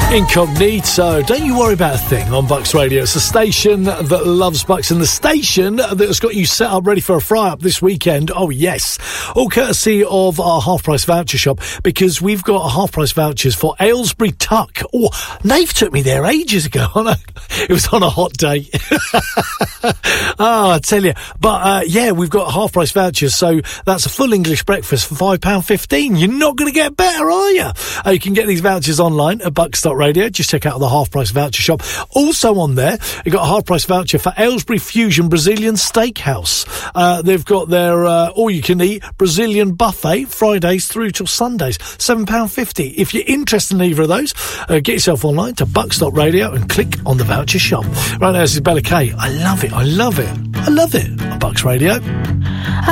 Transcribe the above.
Incognito, don't you worry about a thing on Bucks Radio. It's the station that loves Bucks and the station that's got you set up ready for a fry-up this weekend. Oh, yes. All courtesy of our half-price voucher shop, because we've got half-price vouchers for Aylesbury Tuck. Oh, Nave took me there ages ago. It was on a hot day. Oh, I tell you. But, yeah, we've got half-price vouchers, so that's a full English breakfast for £5.15. You're not going to get better, are you? You can get these vouchers online at bucks.radio. Just check out the half-price voucher shop. Also on there, you've got a half-price voucher for Aylesbury Fusion Brazilian Steakhouse. They've got their all-you-can-eat Brazilian buffet Fridays through till Sundays, £7.50. If you're interested in either of those, get yourself online to bucks.radio and click on the voucher shop. Right now, this is Bella Kay. I love it. I love it. I love it on Bucks Radio.